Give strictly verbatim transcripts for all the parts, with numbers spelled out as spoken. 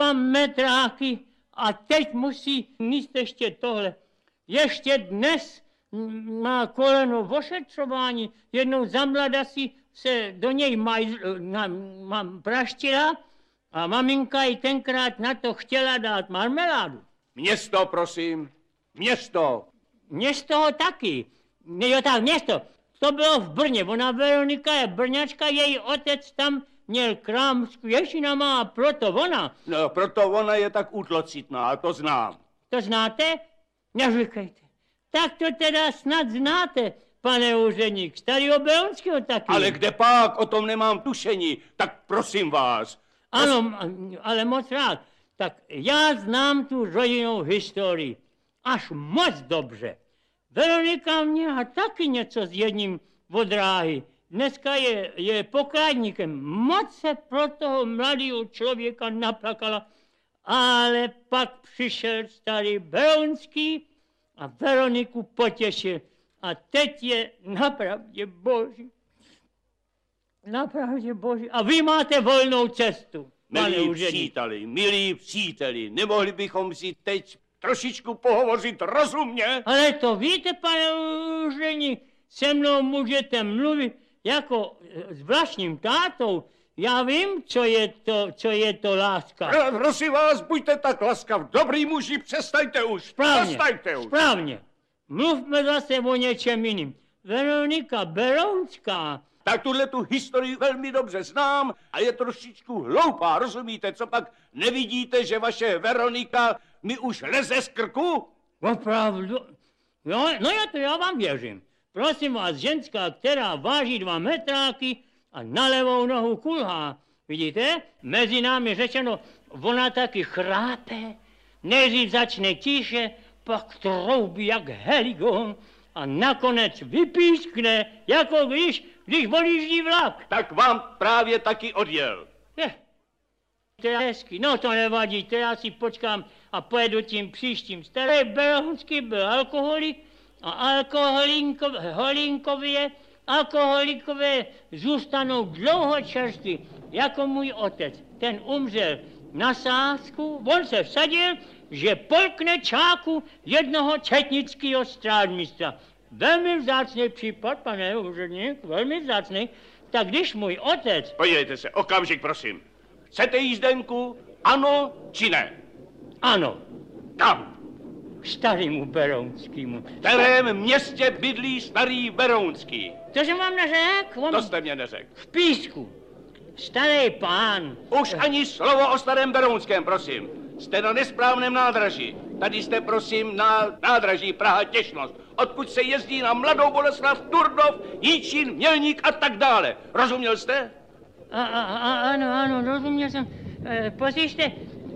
dva metráky a teď musí míst ještě tohle. Ještě dnes má koleno v ošetřování, jednou za mlada si se do něj maj, na, na, praštila a maminka i tenkrát na to chtěla dát marmeládu. Město, prosím, město. Město taky. Jo, tak město. To bylo v Brně. Ona Veronika je Brňačka, její otec tam měl krám s kvěšinama a proto ona. No, proto ona je tak útlocitná, to znám. To znáte? Neříkejte. Tak to teda snad znáte, pane úředník, starýho Berounského taky. Ale kde pak, o tom nemám tušení, tak prosím vás. Ano, ale moc rád. Tak já znám tu rodinnou historii. Až moc dobře. Veronika měla taky něco s jedním od dráhy. Dneska je, je pokladníkem. Moc se pro toho mladého člověka naplakala. Ale pak přišel starý Berounský a Veroniku potěšil. A teď je napravdě boží. Napravdě boží. A vy máte volnou cestu. Milí příteli, milí příteli, nemohli bychom si teď trošičku pohovořit rozumně? Ale to víte, pane úředník, se mnou můžete mluvit jako s vlastním tátou. Já vím, co je to, co je to láska. Prosím vás, buďte tak laskav, dobrý muži, přestaňte už, správně, přestaňte už. Správně, mluvme zase o něčem jiným. Veronika Berounská. Tak tuhle tu historii velmi dobře znám a je trošičku hloupá, rozumíte? Co pak nevidíte, že vaše Veronika mi už leze z krku? Opravdu? Jo, no já to já vám věřím. Prosím vás, ženská, která váží dva metráky a na levou nohu kulhá. Vidíte? Mezi námi řečeno, ona taky chrápe, nejdřív začne tiše, pak troubí jak heligon a nakonec vypískne, jako když, když odjíždí vlak. Tak vám právě taky odjel. Je, to je hezky, no to nevadí, to já si počkám a pojedu tím příštím. Starý Berounský byl alkoholik a alkoholinkově, alkoholikové zůstanou dlouho čerství, jako můj otec. Ten umřel na sázku, on se vsadil, že polkne čáku jednoho četnického strážmistra. Velmi vzácný případ, pane úředník, velmi vzácný. Tak když můj otec... Podívejte se, okamžik, prosím. Chcete jízdenku, ano či ne? Ano. Kam? Starému Berounskému. V kterém městě bydlí starý Berounský? To jsem vám neřekl. On... To jste mě neřekl. V Písku. Starý pán. Už ani slovo o starém Berounském, prosím. Jste na nesprávném nádraží. Tady jste, prosím, na nádraží Praha-Těšnost, odkud se jezdí na Mladou Boleslav, Turnov, Jíčín, Mělník a tak dále. Rozuměl jste? A, a, a, ano, ano, rozuměl jsem. E, Poslyšte,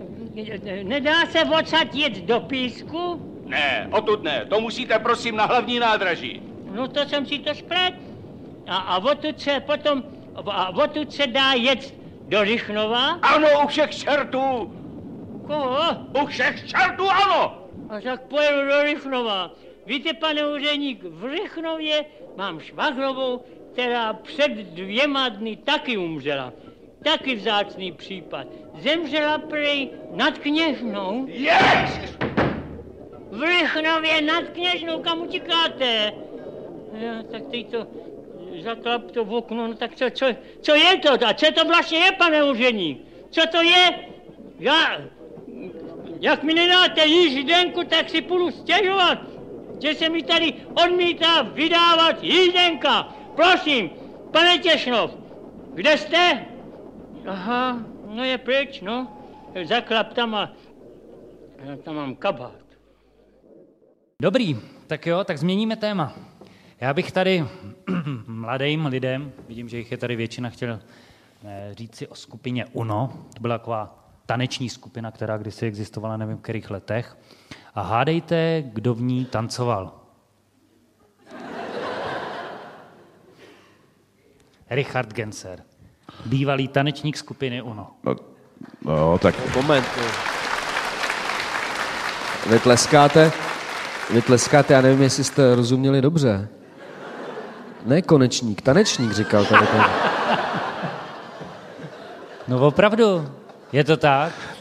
nedá se odsad jet do Písku? Ne, odtud ne. To musíte, prosím, na hlavní nádraží. No to jsem si to splet. A, a odtud se potom, a odtud se dá jet do Rychnova? Ano, u všech čertů. Koho? U všech čertů, ano. A tak pojedu do Rychnova. Víte, pane úředník, v Rychnově mám švagrovou, která před dvěma dny taky umřela. Taky vzácný případ. Zemřela prej nad Kněžnou. Ježiš! V Rychnově nad Kněžnou, kam utíkáte? Ja, tak teď to zaklap to v okno, no tak co, co, co je to? A co to vlastně je, pane úředník? Co to je? Já, jak mi nedáte jízdenku, tak si půjdu stěžovat, že se mi tady odmítá vydávat jízdenka. Prosím, pane Těšnov, kde jste? Aha, no je pryč, no. Zaklap tam a já tam mám kabát. Dobrý, tak jo, tak změníme téma. Já bych tady mladým lidem, vidím, že jich je tady většina, chtěl říct si o skupině UNO. To byla taková taneční skupina, která kdysi existovala, nevím v kterých letech. A hádejte, kdo v ní tancoval. Richard Genser, bývalý tanečník skupiny UNO. No, no tak... Moment. Vy tleskáte, vy tleskáte, já nevím, jestli jste rozuměli dobře. Ne konečník, tanečník, říkal tady. No opravdu, je to tak?